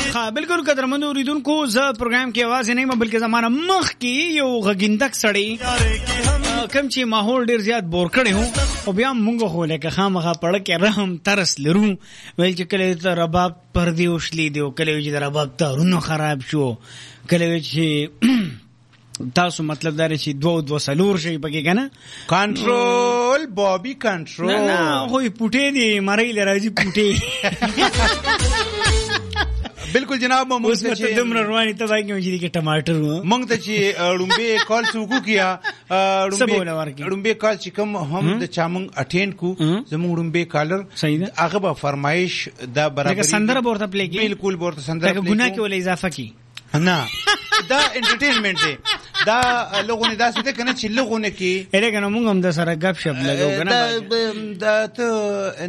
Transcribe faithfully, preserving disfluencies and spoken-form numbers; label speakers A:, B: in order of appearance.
A: ها بالکل قدرمنو اوریدونکو زه پروګرام کې आवाज نه یم بلکې زمانه مخ کې یو غګیندک سړی کم چې ماحول ډیر زیات بور کړي هو او بیا موږ خو لکه خامخا پړ کې رحم ترس لرو ویل چې کله ته رباب پر دی وشلی دی او کله چې رباب تارونو خراب شو کله چې تاسو مطلب دا چې دوه دوه سلور شي پکې کنه
B: کنټرول بابي کنټرول
A: نه نه خو پټې دی مړی لراځي پټې
B: بالکل جناب مونږ ته
A: چې دمر رواني ته وایي چې کې ټماټر
B: مونږ ته چې ډومبه کال څوک کیا ډومبه ډومبه کال چې کوم هم د چامنګ اټینډ کو زموږ ډومبه کالر هغه به فرمایش دا برابر
A: سندره ورته پلی کی
B: بالکل ورته سندره
A: پلی کی ګناه کې ولې اضافه کی
B: نه دا انټرټینمنت دی دا لغونه دا څه کنه چې لغونه کې
A: اله کنه مونږ هم د سره غب شپ لګو کنه
B: دا ته